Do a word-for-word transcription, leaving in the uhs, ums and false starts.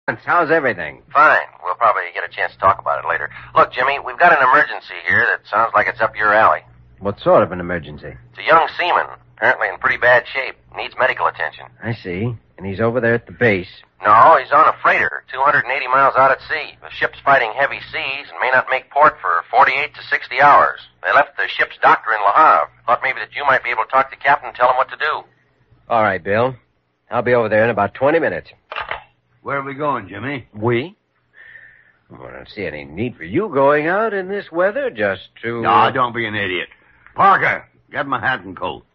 How's everything? Fine. We'll probably get a chance to talk about it later. Look, Jimmy, we've got an emergency here that sounds like it's up your alley. What sort of an emergency? It's a young seaman, apparently in pretty bad shape. Needs medical attention. I see. And he's over there at the base. No, he's on a freighter, two hundred eighty miles out at sea. The ship's fighting heavy seas and may not make port for forty-eight to sixty hours. They left the ship's doctor in Le Havre. Thought maybe that you might be able to talk to the captain and tell him what to do. All right, Bill. I'll be over there in about twenty minutes. Where are we going, Jimmy? We? Well, I don't see any need for you going out in this weather just to... No, don't be an idiot. Parker, get my hat and coat.